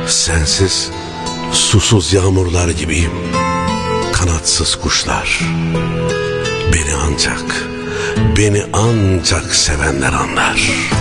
Sensiz susuz yağmurlar gibiyim, kanatsız kuşlar. Beni ancak sevenler anlar.